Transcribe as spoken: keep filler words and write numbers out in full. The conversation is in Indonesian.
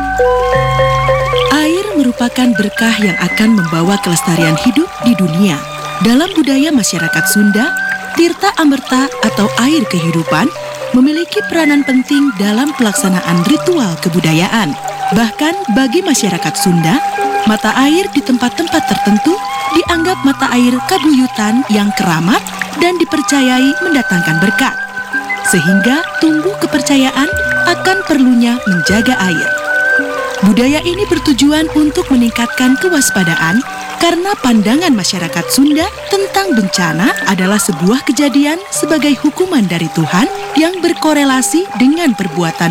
Air merupakan berkah yang akan membawa kelestarian hidup di dunia. Dalam budaya masyarakat Sunda, tirta amerta atau air kehidupan memiliki peranan penting dalam pelaksanaan ritual kebudayaan. Bahkan bagi masyarakat Sunda, mata air di tempat-tempat tertentu dianggap mata air kabuyutan yang keramat dan dipercayai mendatangkan berkat. Sehingga tumbuh kepercayaan akan perlunya menjaga air. Budaya ini bertujuan untuk meningkatkan kewaspadaan karena pandangan masyarakat Sunda tentang bencana adalah sebuah kejadian sebagai hukuman dari Tuhan yang berkorelasi dengan perbuatan